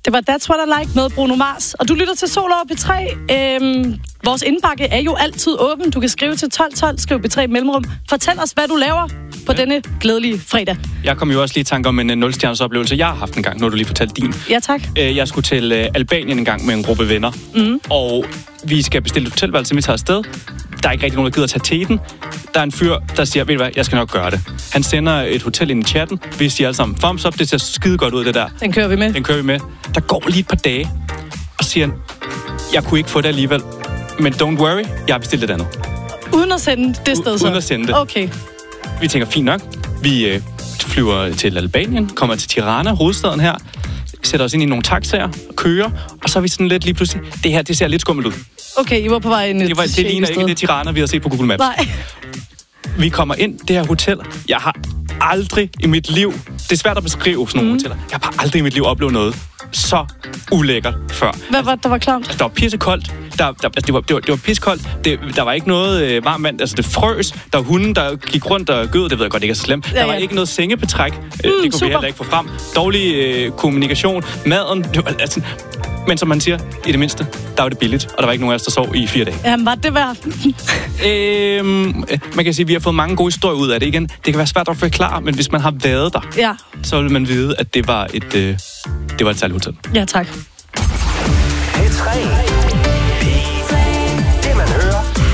Det var That's What I Like med Bruno Mars. Og du lytter til Sol over P3. Vores indbakke er jo altid åben. Du kan skrive til 1212, skriv P3 mellemrum. Fortæl os, hvad du laver på denne glædelige fredag. Jeg kom jo også lige i tanke om en 0-stjerners oplevelse, jeg har haft en gang, når du lige fortalte din. Ja, tak. Jeg skulle til Albanien en gang med en gruppe venner. Og vi skal bestille et hotelværelse, vi tager afsted. Der er ikke rigtig nogen, der gider at tage teten. Der er en fyr, der siger, ved du hvad, jeg skal nok gøre det. Han sender et hotel ind i chatten. Vi siger alle sammen, thumbs up, det ser skide godt ud, det der. Den kører vi med. Der går lige et par dage, og siger han, jeg kunne ikke få det alligevel. Men don't worry, jeg har bestilt et andet. Uden at sende det sted så? Uden at sende det. Okay. Vi tænker, fint nok. Vi flyver til Albanien, kommer til Tirana, hovedstaden her, sætter os ind i nogle taxaer og kører, og så er vi sådan lidt lige pludselig, det her, det ser lidt skummelt ud. Okay, I var på vej ind det ligner ikke det Tirana, vi har set på Google Maps. Nej. Vi kommer ind, det her hotel. Jeg har aldrig i mit liv, det er svært at beskrive sådan nogle hoteller, jeg har bare aldrig i mit liv oplevet noget så ulækkert før. Hvad var det, der var klamt? Altså, der var pissekoldt. Det var pissekoldt. Der var ikke noget varmt vand. Altså, det frøs. Der var hunden, der gik rundt og gød. Det ved jeg godt ikke er så slemt. Der var ikke noget sengebetræk. Det kunne vi heller ikke få frem. Dårlig kommunikation. Maden. Men som man siger, i det mindste, der var det billigt. Og der var ikke nogen af os, der sov i 4 dage. Jamen, var det værd? Man kan sige, at vi har fået mange gode historier ud af det igen. Det kan være svært at forklare, men hvis man har været der, så vil man vide, at det var et særligt hotel. Ja, tak. P3